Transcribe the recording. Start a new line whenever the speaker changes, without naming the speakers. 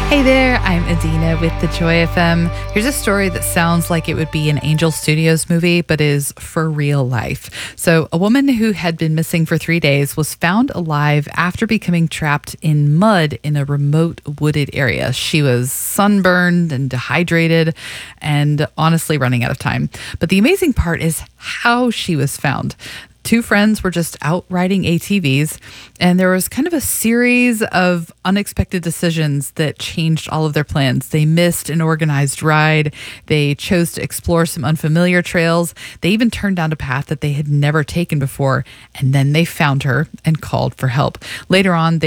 Hey there, I'm Adina with the Joy FM. Here's a story that sounds like it would be an Angel Studios movie, but is for real life. So, a woman who had been missing for 3 days was found alive after becoming trapped in mud in a remote wooded area. She was sunburned and dehydrated and honestly running out of time. But the amazing part is how she was found. Two friends were just out riding ATVs, and there was kind of a series of unexpected decisions that changed all of their plans. They missed an organized ride. They chose to explore some unfamiliar trails. They even turned down a path that they had never taken before, and then they found her and called for help. Later on,